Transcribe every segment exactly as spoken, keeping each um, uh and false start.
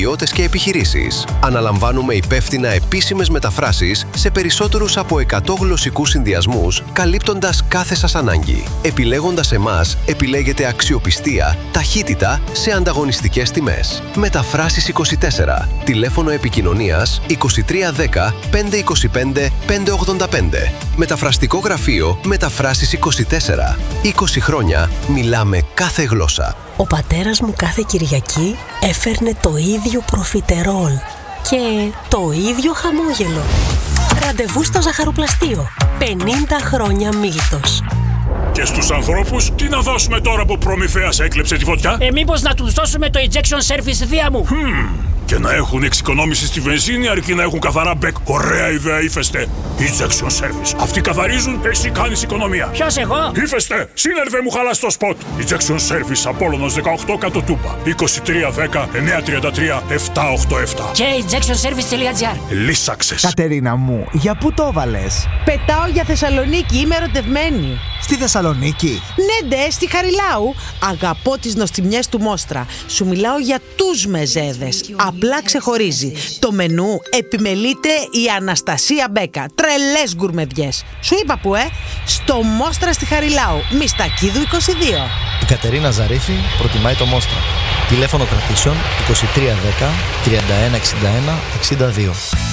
ιδιώτες και επιχειρήσεις. Αναλαμβάνουμε υπεύθυνα επίσημες μεταφράσεις σε περισσότερους από εκατό γλωσσικούς συνδυασμούς, καλύπτοντας κάθε σας ανάγκη. Επιλέγοντας εμάς, επιλέγετε αξιοπιστία, ταχύτητα σε ανταγωνιστικές τιμές. Μεταφράσεις είκοσι τέσσερα. Τηλέφωνο επικοινωνίας είκοσι τρία δέκα πεντακόσια είκοσι πέντε πεντακόσια ογδόντα πέντε. Μεταφραστικό γραφείο Μεταφράσεις είκοσι τέσσερα. είκοσι χρόνια μιλάμε κάθε γλώσσα. Ο πατέρας μου κάθε Κυριακή έφερνε το ίδιο προφιτερόλ και το ίδιο χαμόγελο. Ραντεβού στο ζαχαροπλαστείο. πενήντα χρόνια Μίλτος. Και στους ανθρώπους, τι να δώσουμε τώρα που προμηθέας έκλεψε τη φωτιά? Ε, μήπως να τους δώσουμε το injection service δία μου. Hmm. Και να έχουν εξοικονόμηση στη βενζίνη αρκεί να έχουν καθαρά μπεκ. Ωραία ιδέα, Ύφεστε. Injection service. Αυτοί καθαρίζουν, εσύ κάνεις οικονομία. Ποιος, εγώ? Ύφεστε, σύνερβε μου χαλάς το σποτ. Injection service Απόλλωνος δεκαοκτώ Κατοτούπα. είκοσι τρία δέκα εννιακόσια τριάντα τρία επτακόσια ογδόντα επτά. Και injection service τελεία τζι άρ. Λύσαξες. Κατερίνα μου, για πού το έβαλες? Πετάω για Θεσσαλονίκη, είμαι ερωτευμένη. Στη Θεσσαλονίκη? Ναι, ντε, στη Χαριλάου. Αγαπώ τις νοστιμιές του Μόστρα. Σου μιλάω για τους μεζέδες. Απλά ξεχωρίζει. Το μενού επιμελείται η Αναστασία Μπέκα. Τρελές γκουρμεδιές. Σου είπα που, ε? Στο Μόστρα στη Χαριλάου. Μιστακίδου είκοσι δύο. Η Κατερίνα Ζαρίφη προτιμάει το Μόστρα. Τηλέφωνο κρατήσεων είκοσι τρία δέκα τριάντα ένα εξήντα ένα εξήντα δύο.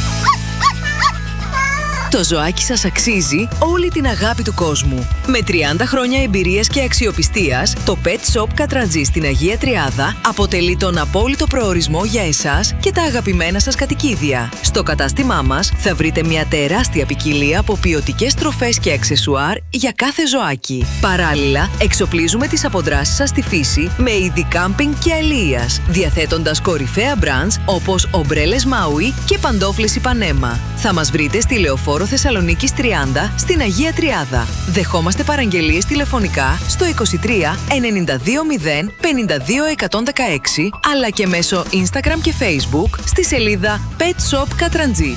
Το ζωάκι σας αξίζει όλη την αγάπη του κόσμου. Με τριάντα χρόνια εμπειρίας και αξιοπιστίας, το Pet Shop Κατραντζή στην Αγία Τριάδα αποτελεί τον απόλυτο προορισμό για εσάς και τα αγαπημένα σας κατοικίδια. Στο κατάστημά μας θα βρείτε μια τεράστια ποικιλία από ποιοτικές τροφές και αξεσουάρ για κάθε ζωάκι. Παράλληλα, εξοπλίζουμε τις αποδράσεις σας στη φύση με είδη κάμπινγκ και αλίας, διαθέτοντας κορυφαία μπραντς όπως ομπρέλες Maui και παντόφλες Ipanema. Θα μας βρείτε στη Λεωφόρο Θεσσαλονίκης τριάντα στην Αγία Τριάδα. Δεχόμαστε παραγγελίες τηλεφωνικά στο είκοσι τρία ενενήντα δύο μηδέν πενήντα δύο εκατόν δεκαέξι αλλά και μέσω Instagram και Facebook στη σελίδα Pet Shop Κατραντζή.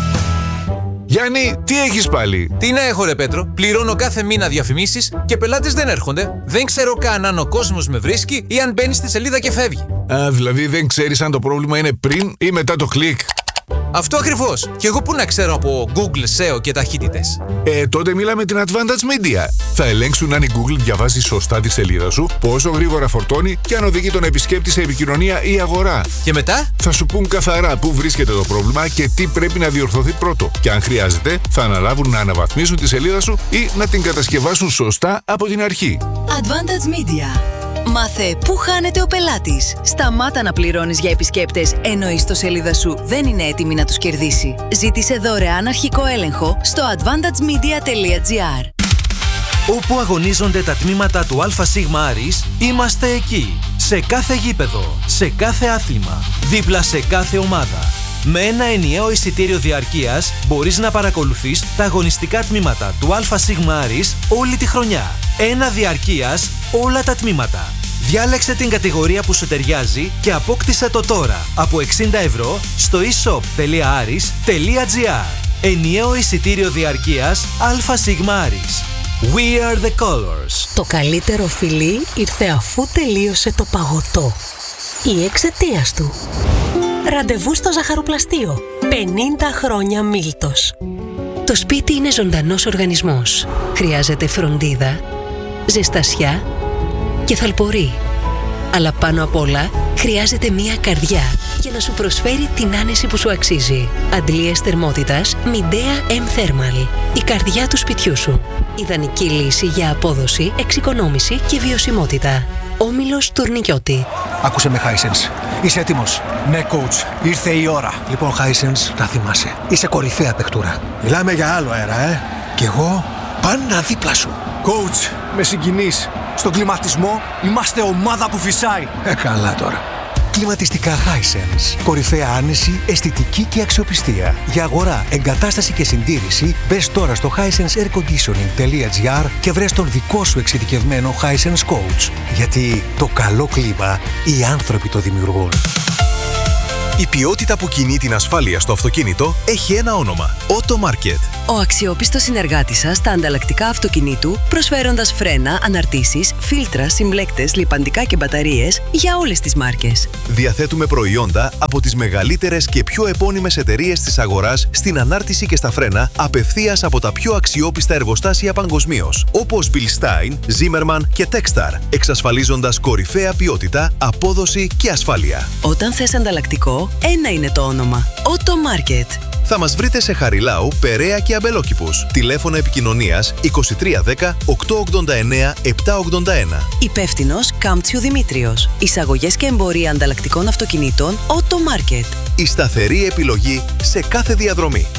Γιάννη, τι έχεις πάλι? Τι να έχω ρε Πέτρο, πληρώνω κάθε μήνα διαφημίσεις και πελάτες δεν έρχονται. Δεν ξέρω καν αν ο κόσμος με βρίσκει ή αν μπαίνει στη σελίδα και φεύγει. Α, δηλαδή δεν ξέρεις αν το πρόβλημα είναι πριν ή μετά το κλικ. Αυτό ακριβώς. Και εγώ πού να ξέρω από Google, σέο και ταχύτητες? Ε, τότε μίλα με την Advantage Media. Θα ελέγξουν αν η Google διαβάζει σωστά τη σελίδα σου, πόσο γρήγορα φορτώνει και αν οδηγεί τον επισκέπτη σε επικοινωνία ή αγορά. Και μετά? Θα σου πούν καθαρά πού βρίσκεται το πρόβλημα και τι πρέπει να διορθωθεί πρώτο. Και αν χρειάζεται, θα αναλάβουν να αναβαθμίσουν τη σελίδα σου ή να την κατασκευάσουν σωστά από την αρχή. Advantage Media. Μάθε πού χάνεται ο πελάτης. Σταμάτα να πληρώνεις για επισκέπτες ενώ η ιστοσελίδα σου δεν είναι έτοιμη να τους κερδίσει. Ζήτησε δωρεάν αρχικό έλεγχο στο advantage media τελεία τζι άρ. Όπου αγωνίζονται τα τμήματα του ΑΣ Άρης, είμαστε εκεί. Σε κάθε γήπεδο, σε κάθε άθλημα, δίπλα σε κάθε ομάδα. Με ένα ενιαίο εισιτήριο διαρκείας μπορείς να παρακολουθείς τα αγωνιστικά τμήματα του ΑΣ Άρης όλη τη χρονιά. Ένα διαρκείας, όλα τα τμήματα. Διάλεξε την κατηγορία που σου ταιριάζει και απόκτησε το τώρα από εξήντα ευρώ στο e shop τελεία aris τελεία τζι άρ. Ενιαίο εισιτήριο διαρκείας ΑΣ Άρης. We are the colors. Το καλύτερο φιλί ήρθε αφού τελείωσε το παγωτό. Ή εξαιτίας του. Ραντεβού στο ζαχαροπλαστείο. πενήντα χρόνια Μίλτος. Το σπίτι είναι ζωντανός οργανισμός. Χρειάζεται φροντίδα, ζεστασιά και θαλπορή. Αλλά πάνω απ' όλα χρειάζεται μία καρδιά για να σου προσφέρει την άνεση που σου αξίζει. Αντλίες θερμότητας Midea M Thermal. Η καρδιά του σπιτιού σου. Ιδανική λύση για απόδοση, εξοικονόμηση και βιωσιμότητα. Όμιλος Τουρνικιώτη. Άκουσε με, Hisense. Είσαι έτοιμος? Ναι, coach. Ήρθε η ώρα. Λοιπόν, Hisense, να θυμάσαι. Είσαι κορυφαία παιχτούρα. Μιλάμε για άλλο αέρα, ε. Κι εγώ πάντα δίπλα σου. Coach, με συγκινείς. Στον κλιματισμό είμαστε ομάδα που φυσάει. Ε, καλά τώρα. Κλιματιστικά Hisense. Κορυφαία άνεση, αισθητική και αξιοπιστία. Για αγορά, εγκατάσταση και συντήρηση, μπες τώρα στο hisense air conditioning τελεία τζι άρ και βρες τον δικό σου εξειδικευμένο Hisense Coach. Γιατί το καλό κλίμα, οι άνθρωποι το δημιουργούν. Η ποιότητα που κινεί την ασφάλεια στο αυτοκίνητο έχει ένα όνομα. Auto Market. Ο αξιόπιστος συνεργάτης σας στα ανταλλακτικά αυτοκινήτου, προσφέροντας φρένα, αναρτήσεις, φίλτρα, συμπλέκτες, λιπαντικά και μπαταρίες για όλες τις μάρκες. Διαθέτουμε προϊόντα από τις μεγαλύτερες και πιο επώνυμες εταιρείες της αγοράς στην ανάρτηση και στα φρένα, απευθείας από τα πιο αξιόπιστα εργοστάσια παγκοσμίως, όπως Bilstein, Zimmermann και Techstar, εξασφαλίζοντας κορυφαία ποιότητα, απόδοση και ασφάλεια. Όταν θες ανταλλακτικό, ένα είναι το όνομα. Auto Market. Θα μας βρείτε σε Χαριλάου, Περαία και Αμπελόκηπους. Τηλέφωνο επικοινωνίας είκοσι τρία δέκα οκτακόσια ογδόντα εννέα επτακόσια ογδόντα ένα. Υπεύθυνος Κάμπτσιου Δημήτριος. Εισαγωγές και εμπορία ανταλλακτικών αυτοκινήτων Auto Market. Η σταθερή επιλογή σε κάθε διαδρομή.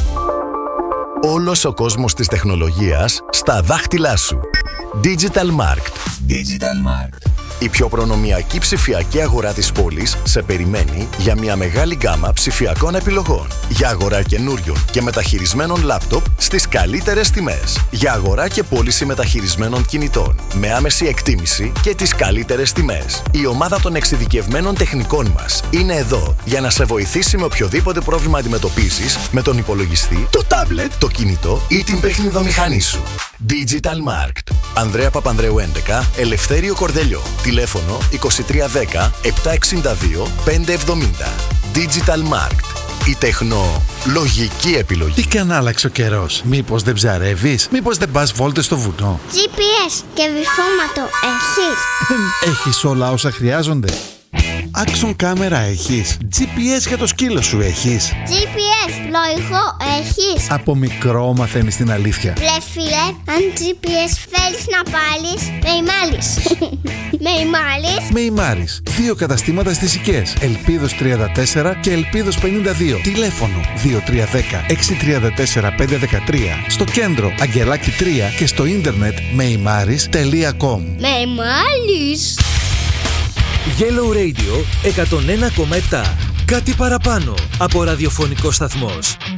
Όλος ο κόσμος της τεχνολογίας στα δάχτυλά σου. Digital Markt. Digital Markt. Η πιο προνομιακή ψηφιακή αγορά της πόλης σε περιμένει για μια μεγάλη γκάμα ψηφιακών επιλογών. Για αγορά καινούριων και μεταχειρισμένων λάπτοπ στις καλύτερες τιμές. Για αγορά και πώληση μεταχειρισμένων κινητών με άμεση εκτίμηση και τις καλύτερες τιμές. Η ομάδα των εξειδικευμένων τεχνικών μας είναι εδώ για να σε βοηθήσει με οποιοδήποτε πρόβλημα αντιμετωπίζεις με τον υπολογιστή, το τάμπλετ, το κινητό ή την παιχνιδομηχανή σου. Digital Markt. Ανδρέα Παπανδρέου έντεκα, Ελευθέριο Κορδελιό. Τηλέφωνο είκοσι τρία δέκα επτακόσια εξήντα δύο πεντακόσια εβδομήντα. Digital Markt. Η τεχνολογική επιλογή. Τι καν άλλαξε ο καιρός. Μήπως δεν ψαρεύεις, μήπως δεν πας βόλτες στο βουνό. τζι πι ες και βυθόματο έχεις. Έχεις όλα όσα χρειάζονται. Άξον κάμερα έχεις. τζι πι ες για το σκύλο σου έχεις. τζι πι ες πλοηγό έχεις. Από μικρό μαθαίνεις την αλήθεια. Ρε φίλε, αν τζι πι ες θέλεις να πάρεις, με ημάλεις. Με ημάλεις. Με ημάρεις. Δύο καταστήματα στις Οικές. Ελπίδος τριάντα τέσσερα και Ελπίδος πενήντα δύο. Τηλέφωνο δύο τρία δέκα έξι τρία τέσσερα πέντε ένα τρία. Στο κέντρο Αγγελάκι τρία και στο ίντερνετ μεϊμάρις τελεία κομ. Με ημάλεις. Yellow Radio εκατόν ένα κόμμα επτά. Κάτι παραπάνω από ραδιοφωνικό σταθμός.